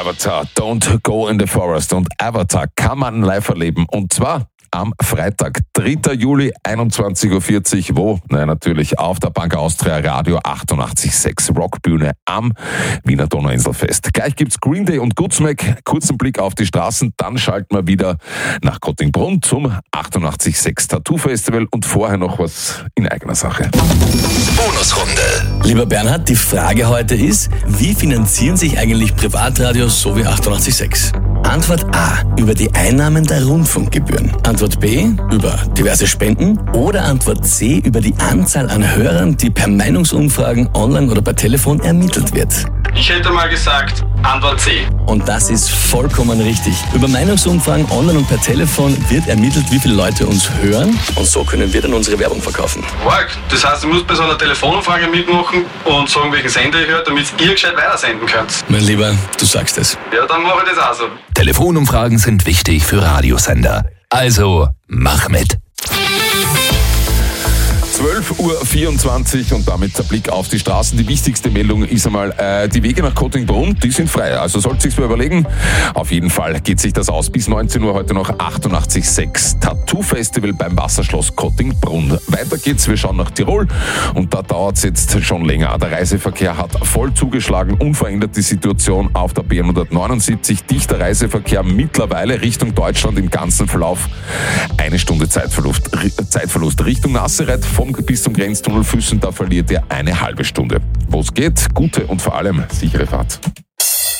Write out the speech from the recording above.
Avatar, Don't Go in the Forest. Und Avatar kann man live erleben. Und zwar am Freitag, 3. Juli, 21.40 Uhr. Wo? Naja, natürlich auf der Bank Austria Radio 88.6 Rockbühne am Wiener Donauinselfest. Gleich gibt's Green Day und Godsmack. Kurzen Blick auf die Straßen, dann schalten wir wieder nach Kottingbrunn zum 88.6 Tattoo Festival und vorher noch was in eigener Sache. Bonusrunde. Lieber Bernhard, die Frage heute ist, wie finanzieren sich eigentlich Privatradios so wie 88.6? Antwort A, über die Einnahmen der Rundfunkgebühren. Antwort B, über diverse Spenden. Oder Antwort C, über die Anzahl an Hörern, die per Meinungsumfragen online oder per Telefon ermittelt wird. Ich hätte mal gesagt, Antwort C. Und das ist vollkommen richtig. Über Meinungsumfragen online und per Telefon wird ermittelt, wie viele Leute uns hören. Und so können wir dann unsere Werbung verkaufen. Marc, das heißt, du musst bei so einer Telefonumfrage mitmachen und sagen, welchen Sender ihr hört, damit ihr gescheit weitersenden könnt. Mein Lieber, du sagst es. Ja, dann mache ich das auch so. Telefonumfragen sind wichtig für Radiosender. Also, mach mit. 12.24 Uhr und damit der Blick auf die Straßen. Die wichtigste Meldung ist einmal, die Wege nach Kottingbrunn, die sind frei. Also sollte sich's mal überlegen. Auf jeden Fall geht sich das aus. Bis 19 Uhr heute noch 88.6 Tattoo Festival beim Wasserschloss Kottingbrunn. Weiter geht's, wir schauen nach Tirol und da dauert's jetzt schon länger. Der Reiseverkehr hat voll zugeschlagen, unverändert die Situation auf der B179. Dichter Reiseverkehr mittlerweile Richtung Deutschland im ganzen Verlauf. 1 Stunde Zeitverlust Richtung Nasseret bis zum Grenztunnel Füssen, da verliert ihr eine halbe Stunde. Wo es geht, gute und vor allem sichere Fahrt.